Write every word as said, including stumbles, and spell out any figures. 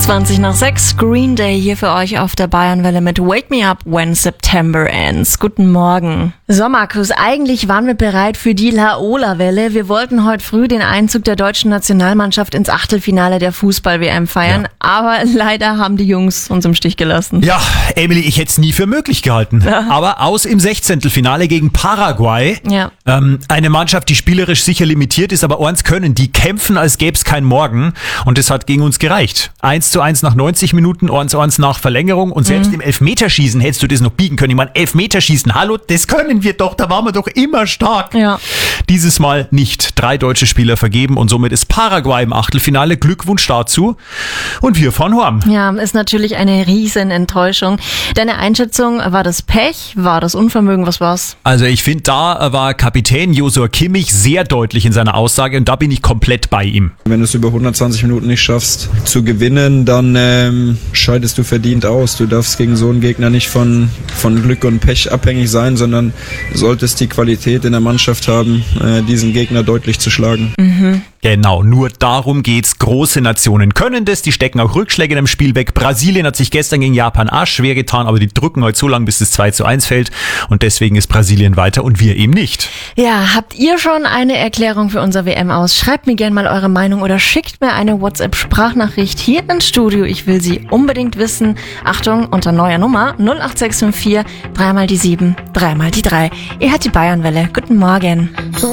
zwanzig nach sechs, Green Day hier für euch auf der Bayernwelle mit Wake Me Up When September Ends. Guten Morgen. So Markus, eigentlich waren wir bereit für die Laola-Welle. Wir wollten heute früh den Einzug der deutschen Nationalmannschaft ins Achtelfinale der Fußball-W M feiern, ja. Aber leider haben die Jungs uns im Stich gelassen. Ja, Emily, ich hätte es nie für möglich gehalten. Ja. Aber aus im Sechzehntelfinale gegen Paraguay, ja. ähm, eine Mannschaft, die spielerisch sicher limitiert ist, aber eins können, die kämpfen, als gäbe es keinen Morgen. Und das hat gegen uns gereicht. eins zu eins nach neunzig Minuten, eins zu eins nach Verlängerung und selbst mhm. im Elfmeterschießen hättest du das noch biegen können. Ich meine, Elfmeterschießen, hallo, das können wir doch, da waren wir doch immer stark. Ja. Dieses Mal nicht. Drei deutsche Spieler vergeben und somit ist Paraguay im Achtelfinale. Glückwunsch dazu. Und wir fahren heim. Ja, ist natürlich eine riesen Enttäuschung. Deine Einschätzung, war das Pech, war das Unvermögen, was war's? Also ich finde, da war Kapitän Josua Kimmich sehr deutlich in seiner Aussage und da bin ich komplett bei ihm. Wenn du es über hundertzwanzig Minuten nicht schaffst zu gewinnen, dann ähm, scheidest du verdient aus. Du darfst gegen so einen Gegner nicht von, von Glück und Pech abhängig sein, sondern solltest die Qualität in der Mannschaft haben, äh, diesen Gegner deutlich zu schlagen. Mhm. Genau, nur darum geht's. Große Nationen können das, die stecken auch Rückschläge in einem Spiel weg. Brasilien hat sich gestern gegen Japan auch schwer getan, aber die drücken heute so lange, bis es zwei zu eins fällt und deswegen ist Brasilien weiter und wir eben nicht. Ja, habt ihr schon eine Erklärung für unser W M aus? Schreibt mir gerne mal eure Meinung oder schickt mir eine WhatsApp-Sprachnachricht hier ins Studio. Ich will sie unbedingt wissen. Achtung, unter neuer Nummer null acht sechs fünf vier, dreimal die sieben, dreimal die drei. Ihr hört die Bayernwelle. Guten Morgen.